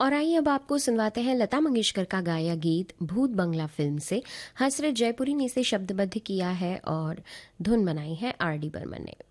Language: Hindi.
और आइए अब आपको सुनवाते हैं लता मंगेशकर का गाया गीत भूत बंगला फिल्म से। हसरत जयपुरी ने इसे शब्दबद्ध किया है और धुन बनाई है आर डी बर्मन ने।